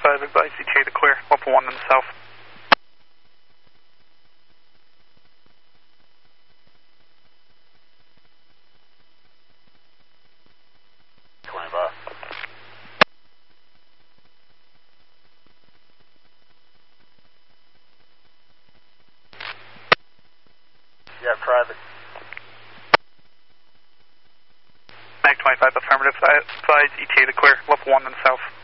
25, advise ETA to clear, level 1 in the south. Yeah, private. Mag 25, affirmative, advise ETA to clear, level 1 in the south.